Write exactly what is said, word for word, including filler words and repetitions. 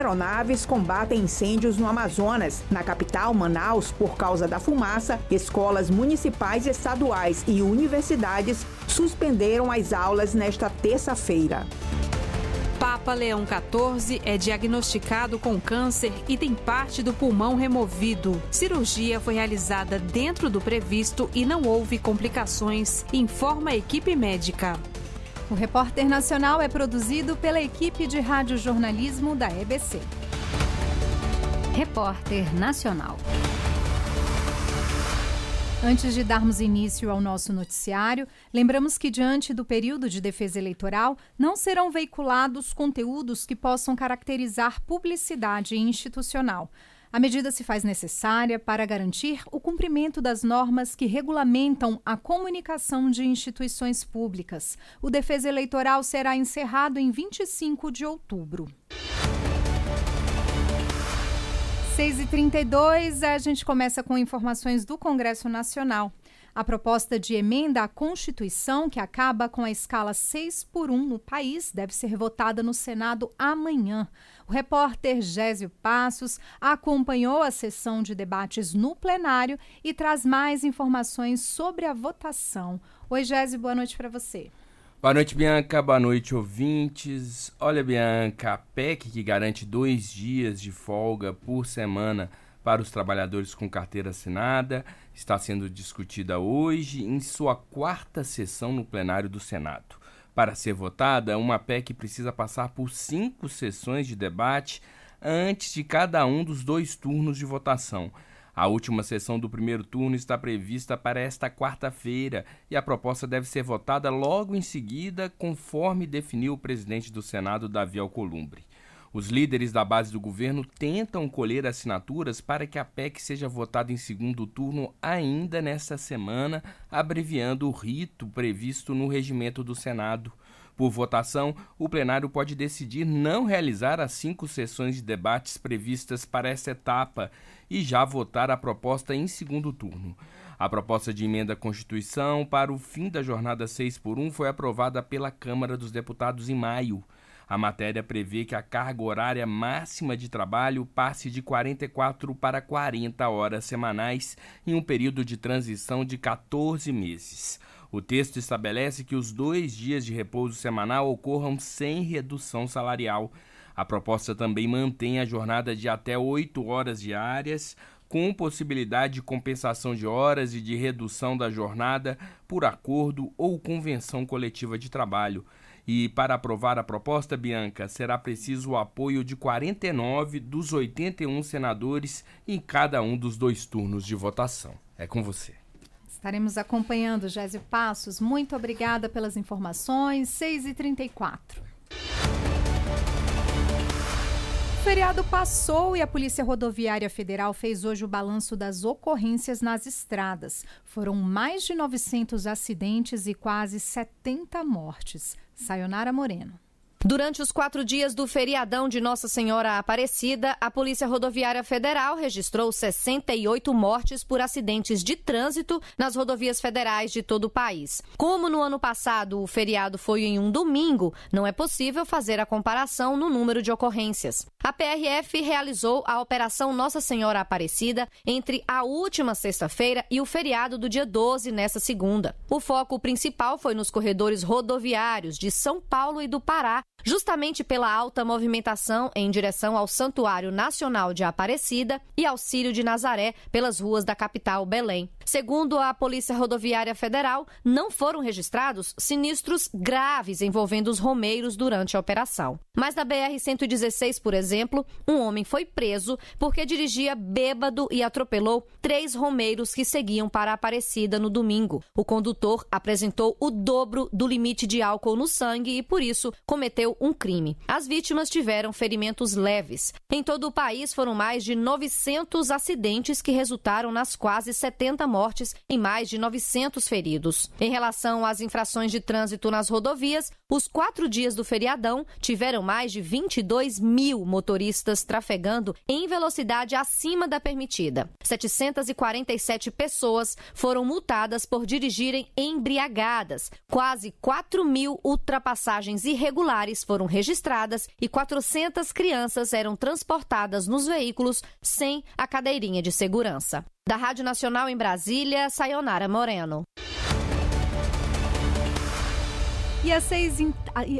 Aeronaves combatem incêndios no Amazonas. Na capital, Manaus, por causa da fumaça, escolas municipais, estaduais e universidades suspenderam as aulas nesta terça-feira. Papa Leão quatorze é diagnosticado com câncer e tem parte do pulmão removido. Cirurgia foi realizada dentro do previsto e não houve complicações, informa a equipe médica. O Repórter Nacional é produzido pela equipe de radiojornalismo da E B C. Repórter Nacional. Antes de darmos início ao nosso noticiário, lembramos que, diante do período de defesa eleitoral, não serão veiculados conteúdos que possam caracterizar publicidade institucional. A medida se faz necessária para garantir o cumprimento das normas que regulamentam a comunicação de instituições públicas. O Defesa Eleitoral será encerrado em vinte e cinco de outubro. seis e trinta e dois, a gente começa com informações do Congresso Nacional. A proposta de emenda à Constituição, que acaba com a escala seis por um no país, deve ser votada no Senado amanhã. O repórter Gésio Passos acompanhou a sessão de debates no plenário e traz mais informações sobre a votação. Oi, Gésio, boa noite para você. Boa noite, Bianca. Boa noite, ouvintes. Olha, Bianca, a P E C que garante dois dias de folga por semana para os trabalhadores com carteira assinada está sendo discutida hoje em sua quarta sessão no plenário do Senado. Para ser votada, uma P E C precisa passar por cinco sessões de debate antes de cada um dos dois turnos de votação. A última sessão do primeiro turno está prevista para esta quarta-feira e a proposta deve ser votada logo em seguida, conforme definiu o presidente do Senado, Davi Alcolumbre. Os líderes da base do governo tentam colher assinaturas para que a P E C seja votada em segundo turno ainda nesta semana, abreviando o rito previsto no regimento do Senado. Por votação, o plenário pode decidir não realizar as cinco sessões de debates previstas para essa etapa e já votar a proposta em segundo turno. A proposta de emenda à Constituição para o fim da jornada seis por um foi aprovada pela Câmara dos Deputados em maio. A matéria prevê que a carga horária máxima de trabalho passe de quarenta e quatro para quarenta horas semanais em um período de transição de quatorze meses. O texto estabelece que os dois dias de repouso semanal ocorram sem redução salarial. A proposta também mantém a jornada de até oito horas diárias, com possibilidade de compensação de horas e de redução da jornada por acordo ou convenção coletiva de trabalho. E para aprovar a proposta, Bianca, será preciso o apoio de quarenta e nove dos oitenta e um senadores em cada um dos dois turnos de votação. É com você. Estaremos acompanhando, Gésio Passos. Muito obrigada pelas informações. seis e trinta e quatro. O feriado passou e a Polícia Rodoviária Federal fez hoje o balanço das ocorrências nas estradas. Foram mais de novecentos acidentes e quase setenta mortes. Sayonara Moreno. Durante os quatro dias do feriadão de Nossa Senhora Aparecida, a Polícia Rodoviária Federal registrou sessenta e oito mortes por acidentes de trânsito nas rodovias federais de todo o país. Como no ano passado o feriado foi em um domingo, não é possível fazer a comparação no número de ocorrências. A P R F realizou a Operação Nossa Senhora Aparecida entre a última sexta-feira e o feriado do dia doze, nesta segunda. O foco principal foi nos corredores rodoviários de São Paulo e do Pará, justamente pela alta movimentação em direção ao Santuário Nacional de Aparecida e ao Círio de Nazaré pelas ruas da capital, Belém. Segundo a Polícia Rodoviária Federal, não foram registrados sinistros graves envolvendo os romeiros durante a operação. Mas na B R cento e dezesseis, por exemplo, um homem foi preso porque dirigia bêbado e atropelou três romeiros que seguiam para Aparecida no domingo. O condutor apresentou o dobro do limite de álcool no sangue e, por isso, cometeu um crime. As vítimas tiveram ferimentos leves. Em todo o país foram mais de novecentos acidentes que resultaram nas quase setenta mortes e mais de novecentos feridos. Em relação às infrações de trânsito nas rodovias, os quatro dias do feriadão tiveram mais de vinte e dois mil motoristas trafegando em velocidade acima da permitida. setecentas e quarenta e sete pessoas foram multadas por dirigirem embriagadas. Quase quatro mil ultrapassagens irregulares mortes foram registradas e quatrocentas crianças eram transportadas nos veículos sem a cadeirinha de segurança. Da Rádio Nacional em Brasília, Sayonara Moreno. E às seis,